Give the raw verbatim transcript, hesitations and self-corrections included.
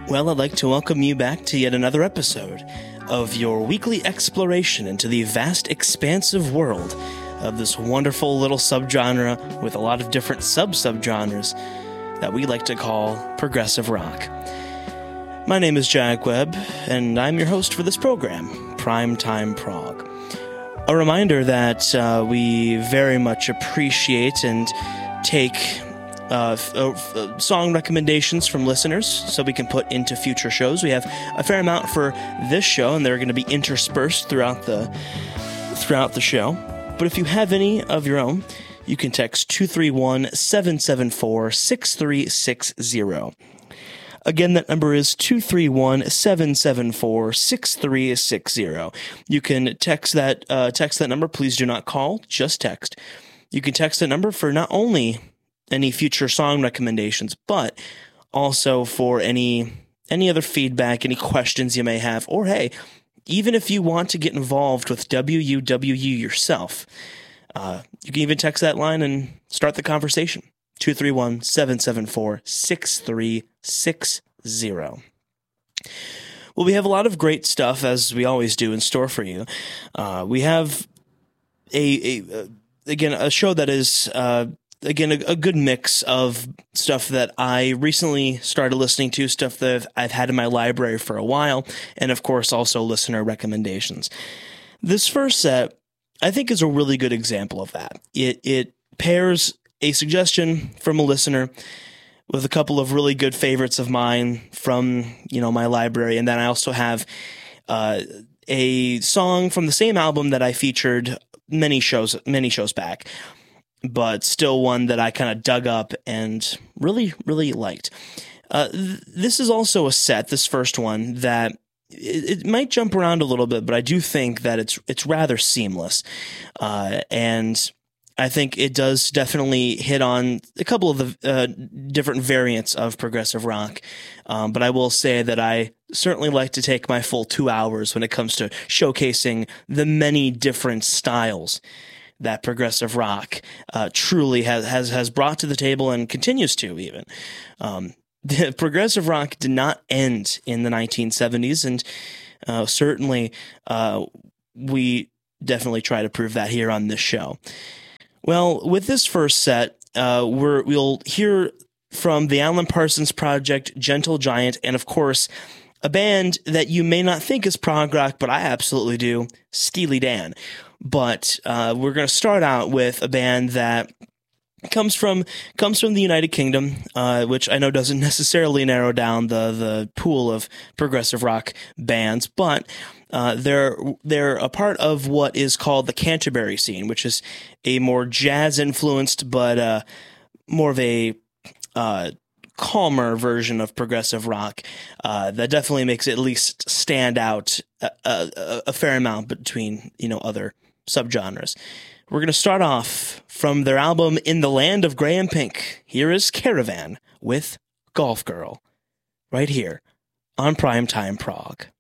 Well, I'd like to welcome you back to yet another episode of your weekly exploration into the vast, expansive world of this wonderful little subgenre with a lot of different sub-subgenres that we like to call progressive rock. My name is Jack Webb, and I'm your host for this program, Primetime Prog. A reminder that uh, we very much appreciate and take Uh, f- uh, song recommendations from listeners so we can put into future shows. We have a fair amount for this show, and they're going to be interspersed throughout the throughout the show. But if you have any of your own, you can text two three one, seven seven four, six three six zero. Again, that number is two three one, seven seven four, six three six zero. You can text that uh, text that number. Please do not call, just text. You can text that number for not only any future song recommendations, but also for any any other feedback, any questions you may have, or hey, even if you want to get involved with W U W U yourself, uh, you can even text that line and start the conversation. two three one, seven seven four, six three six zero. Well, we have a lot of great stuff, as we always do, in store for you. Uh, we have a, a, again, a show that is uh, Again, a, a good mix of stuff that I recently started listening to, stuff that I've had in my library for a while, and of course also listener recommendations. This first set, I think, is a really good example of that. It it pairs a suggestion from a listener with a couple of really good favorites of mine from, you know, my library, and then I also have uh, a song from the same album that I featured many shows many shows back, but still one that I kind of dug up and really, really liked. Uh, th- this is also a set, this first one, that it, it might jump around a little bit, but I do think that it's it's rather seamless. Uh, and I think it does definitely hit on a couple of the uh, different variants of progressive rock. Um, but I will say that I certainly like to take my full two hours when it comes to showcasing the many different styles that progressive rock uh, truly has, has has brought to the table and continues to even. Um, the progressive rock did not end in the nineteen seventies, and uh, certainly uh, we definitely try to prove that here on this show. Well, with this first set, uh, we're, we'll hear from the Alan Parsons Project, Gentle Giant, and of course, a band that you may not think is prog rock, but I absolutely do, Steely Dan. But uh, we're going to start out with a band that comes from comes from the United Kingdom, uh, which I know doesn't necessarily narrow down the the pool of progressive rock bands, but uh, they're they're a part of what is called the Canterbury scene, which is a more jazz influenced, but uh, more of a uh, calmer version of progressive rock uh, that definitely makes it at least stand out a, a, a fair amount between, you know, other subgenres. We're going to start off from their album In the Land of Grey and Pink. Here is Caravan with Golf Girl, right here on Primetime Prog.